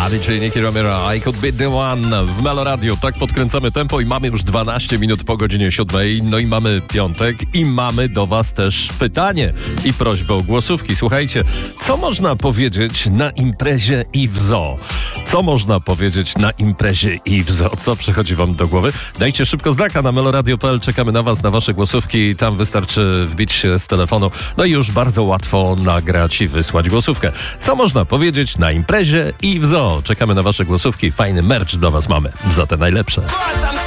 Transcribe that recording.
czyli Nicky Romero, I Could Be The One w Melo Radio. Tak podkręcamy tempo i mamy już 12 minut po godzinie 7. No i mamy piątek i mamy do was też pytanie i prośbę o głosówki. Słuchajcie, co można powiedzieć na imprezie i w zoo? Co można powiedzieć na imprezie i w zoo? Co przychodzi wam do głowy? Dajcie szybko znaka na meloradio.pl. Czekamy na was, na wasze głosówki. Tam wystarczy wbić się z telefonu. No i już bardzo łatwo nagrać i wysłać głosówkę. Co można powiedzieć na imprezie i w zoo? Czekamy na wasze głosówki. Fajny merch dla was mamy. Za te najlepsze.